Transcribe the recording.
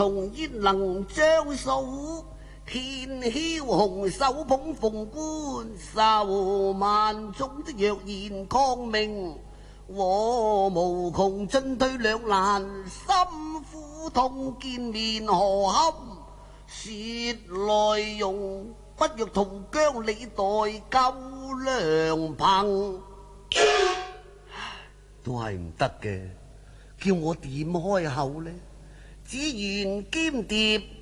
同焉能將數？天梟紅手捧鳳冠，受萬眾的若然抗命，我無窮進退兩難，心苦痛見面何堪？舌內容不若同姜李代救良朋，都係唔得嘅，叫我點開口呢？只緣兼諜